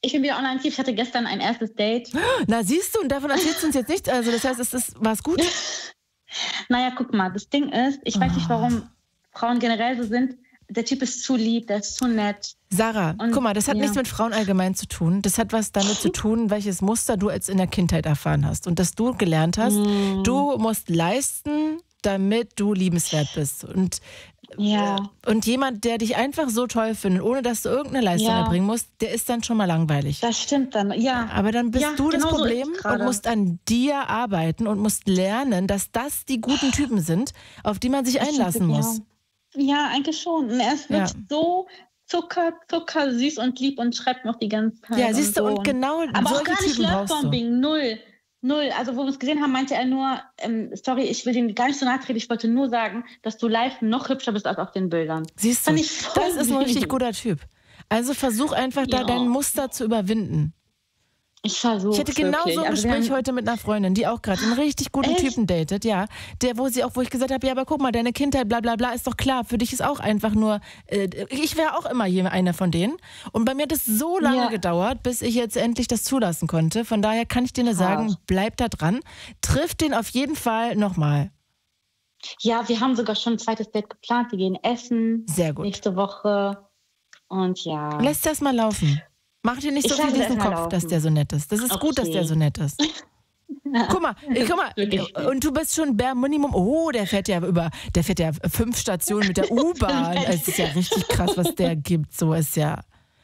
Ich bin wieder online aktiv. Ich hatte gestern ein erstes Date. Na, siehst du, und davon erzählst du uns jetzt nichts. Also das heißt, war es gut? Naja, guck mal, das Ding ist, ich weiß nicht, warum Frauen generell so sind. Der Typ ist zu lieb, der ist zu nett. Sarah, guck mal, das hat nichts mit Frauen allgemein zu tun. Das hat was damit zu tun, welches Muster du als in der Kindheit erfahren hast. Und dass du gelernt hast, du musst leisten, damit du liebenswert bist. Und jemand, der dich einfach so toll findet, ohne dass du irgendeine Leistung erbringen musst, der ist dann schon mal langweilig. Das stimmt dann, ja. Aber dann bist du das genau Problem so und musst an dir arbeiten und musst lernen, dass das die guten Typen sind, auf die man sich einlassen muss. Ja, eigentlich schon. Und er ist wirklich so zuckersüß und lieb und schreibt noch die ganze Zeit. Ja, siehst du, und so. Und genau aber solche auch gar nicht Typen brauchst du. Lovebombing, null. Also wo wir es gesehen haben, meinte er nur, sorry, ich will dir gar nicht so nahe treten, ich wollte nur sagen, dass du live noch hübscher bist als auf den Bildern. Siehst du, das ist ein richtig guter Typ. Also versuch einfach da dein Muster zu überwinden. Ich versuche. Ich hatte genauso ein Gespräch heute mit einer Freundin, die auch gerade einen richtig guten Typen datet, ja. Wo ich gesagt habe, ja, aber guck mal, deine Kindheit, bla bla bla, ist doch klar, für dich ist auch einfach nur, ich wäre auch immer einer von denen. Und bei mir hat es so lange gedauert, bis ich jetzt endlich das zulassen konnte. Von daher kann ich dir nur sagen, bleib da dran. Triff den auf jeden Fall nochmal. Ja, wir haben sogar schon ein zweites Date geplant. Wir gehen essen. Sehr gut. Nächste Woche. Und ja. Lässt das mal laufen. Mach dir nicht so viel diesen Kopf, dass der so nett ist. Das ist gut, dass der so nett ist. Guck mal, und du bist schon bare Minimum. Oh, der fährt ja 5 Stationen mit der U-Bahn. Es ist ja richtig krass, was der gibt. So ist ja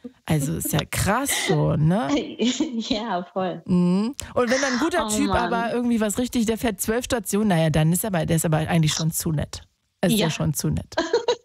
krass so, ne? Ja, voll. Und wenn dann ein guter Typ, aber irgendwie was richtig, der fährt 12 Stationen, naja, dann der ist aber eigentlich schon zu nett. Ist ja schon zu nett.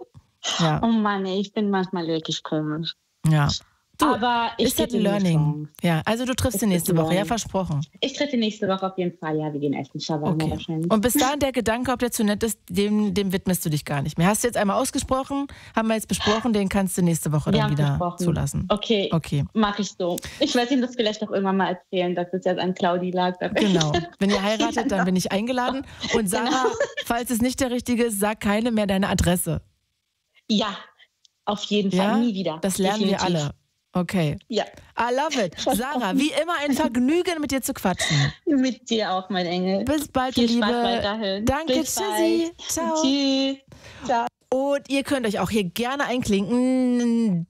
Ja. Oh Mann, ich bin manchmal wirklich komisch. Ja. Du, aber ich ist das ein Learning? Ja, also du triffst ihn nächste Woche, ja, versprochen. Ich treffe ihn nächste Woche auf jeden Fall, ja, wir gehen essen, Shawarma wahrscheinlich. Und bis dahin der Gedanke, ob der zu nett ist, dem widmest du dich gar nicht mehr. Hast du jetzt einmal ausgesprochen, haben wir jetzt besprochen, den kannst du nächste Woche dann wieder zulassen. Okay, mache ich so. Ich werde ihm das vielleicht auch irgendwann mal erzählen, dass es jetzt an Claudi lag. Genau, wenn ihr heiratet, dann bin ich eingeladen. Und Sarah, falls es nicht der Richtige ist, sag keine mehr deine Adresse. Ja, auf jeden Fall, nie wieder. Das lernen wir alle. Okay. Ja. I love it. Sarah, wie immer ein Vergnügen, mit dir zu quatschen. Mit dir auch, mein Engel. Bis bald, Viel Liebe. Spaß weiterhin. Danke, tschüssi. Ciao. Tschüss. Ciao. Und ihr könnt euch auch hier gerne einklinken.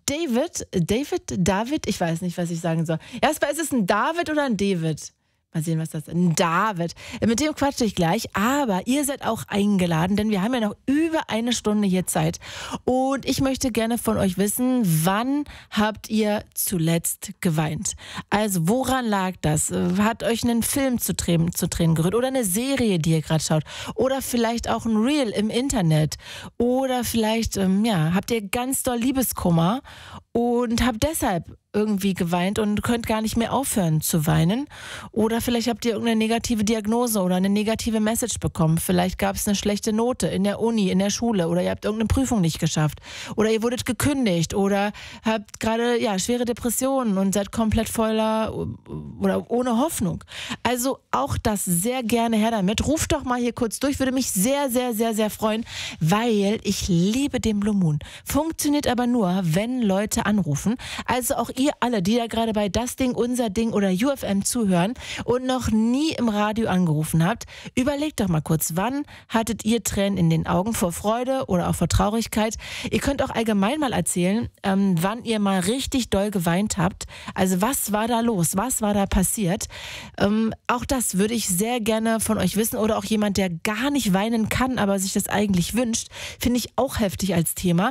David, ich weiß nicht, was ich sagen soll. Erstmal, ist es ein David oder ein David? Mal sehen, was das ist. Ein David. Mit dem quatsche ich gleich, aber ihr seid auch eingeladen, denn wir haben ja noch über eine Stunde hier Zeit. Und ich möchte gerne von euch wissen, wann habt ihr zuletzt geweint? Also woran lag das? Hat euch ein Film zu Tränen gerührt oder eine Serie, die ihr gerade schaut? Oder vielleicht auch ein Reel im Internet? Oder vielleicht, habt ihr ganz doll Liebeskummer und habt deshalb irgendwie geweint und könnt gar nicht mehr aufhören zu weinen. Oder vielleicht habt ihr irgendeine negative Diagnose oder eine negative Message bekommen. Vielleicht gab es eine schlechte Note in der Uni, in der Schule oder ihr habt irgendeine Prüfung nicht geschafft. Oder ihr wurdet gekündigt oder habt gerade schwere Depressionen und seid komplett voller oder ohne Hoffnung. Also auch das sehr gerne her damit. Ruft doch mal hier kurz durch, würde mich sehr, sehr, sehr, sehr freuen, weil ich liebe den Blue Moon. Funktioniert aber nur, wenn Leute anrufen. Also auch ihr alle, die da gerade bei Das Ding, Unser Ding oder UFM zuhören und noch nie im Radio angerufen habt, überlegt doch mal kurz, wann hattet ihr Tränen in den Augen vor Freude oder auch vor Traurigkeit? Ihr könnt auch allgemein mal erzählen, wann ihr mal richtig doll geweint habt. Also was war da los? Was war da passiert? Auch das würde ich sehr gerne von euch wissen oder auch jemand, der gar nicht weinen kann, aber sich das eigentlich wünscht, finde ich auch heftig als Thema.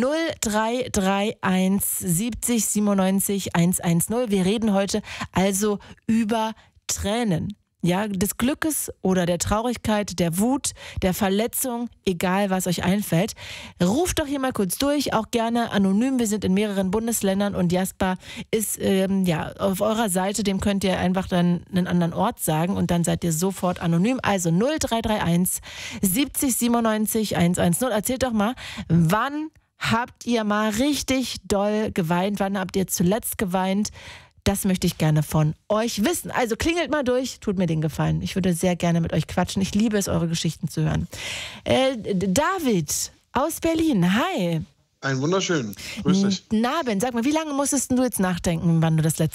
0331 70 97 110. Wir reden heute also über Tränen. Ja, des Glückes oder der Traurigkeit, der Wut, der Verletzung, egal was euch einfällt. Ruft doch hier mal kurz durch, auch gerne anonym. Wir sind in mehreren Bundesländern und Jasper ist auf eurer Seite. Dem könnt ihr einfach dann einen anderen Ort sagen und dann seid ihr sofort anonym. Also 0331 70 97 110. Erzählt doch mal, wann habt ihr mal richtig doll geweint? Wann habt ihr zuletzt geweint? Das möchte ich gerne von euch wissen. Also klingelt mal durch, tut mir den Gefallen. Ich würde sehr gerne mit euch quatschen. Ich liebe es, eure Geschichten zu hören. David aus Berlin, hi. Einen wunderschönen. Grüß dich. Na, Ben, sag mal, wie lange musstest du jetzt nachdenken, wann du das letzte